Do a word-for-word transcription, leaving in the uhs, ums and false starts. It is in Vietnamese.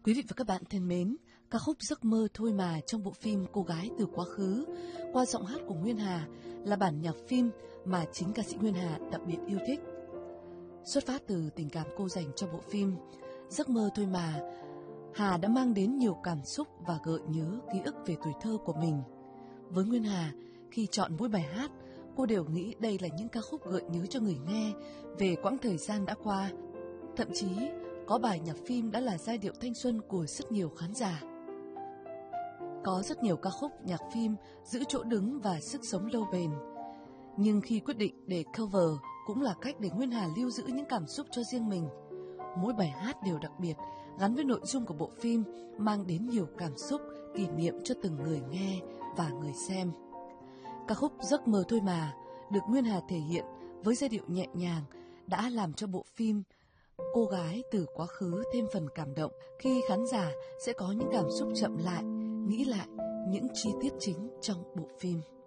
Quý vị và các bạn thân mến, ca khúc Giấc mơ thôi mà trong bộ phim Cô gái từ quá khứ qua giọng hát của Nguyên Hà là bản nhạc phim mà chính ca sĩ Nguyên Hà đặc biệt yêu thích. Xuất phát từ tình cảm cô dành cho bộ phim Giấc mơ thôi mà, Hà đã mang đến nhiều cảm xúc và gợi nhớ ký ức về tuổi thơ của mình. Với Nguyên Hà, khi chọn mỗi bài hát, cô đều nghĩ đây là những ca khúc gợi nhớ cho người nghe về quãng thời gian đã qua. Thậm chí, có bài nhạc phim đã là giai điệu thanh xuân của rất nhiều khán giả. Có rất nhiều ca khúc nhạc phim giữ chỗ đứng và sức sống lâu bền. Nhưng khi quyết định để cover cũng là cách để Nguyên Hà lưu giữ những cảm xúc cho riêng mình. Mỗi bài hát đều đặc biệt, gắn với nội dung của bộ phim, mang đến nhiều cảm xúc, kỷ niệm cho từng người nghe và người xem. Ca khúc Giấc mơ thôi mà được Nguyên Hà thể hiện với giai điệu nhẹ nhàng đã làm cho bộ phim Cô gái từ quá khứ thêm phần cảm động khi khán giả sẽ có những cảm xúc chậm lại, nghĩ lại những chi tiết chính trong bộ phim.